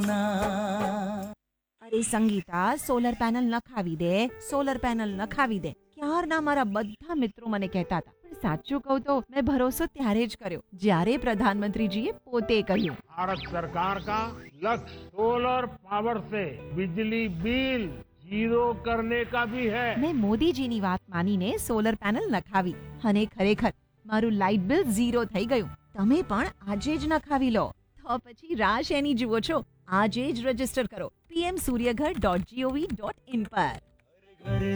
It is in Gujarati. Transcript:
અરે સંગીતા, સોલર પેનલ નખાવી દે, સોલર પેનલ નખાવી દે. ક્યારના મારા બધા મિત્રો મને કહેતા હતા. પણ સાચું કહું તો મેં ભરોસો ત્યારે જ કર્યો જ્યારે પ્રધાનમંત્રીજીએ પોતે કહ્યું. भारत सरकार का लक्ष्य सोलर पावर से बिजली बिल जीरो करने का भी है। મેં મોદીજીની વાત માનીને સોલર પેનલ નખાવી અને ખરેખર મારું લાઇટ બિલ ઝીરો થઈ ગયું. તમે પણ આજે જ નખાવી લો. તો પછી રાહ શેની જુઓ છો? આજે જ રજીસ્ટર કરો pmsuryaghar.gov.in પર.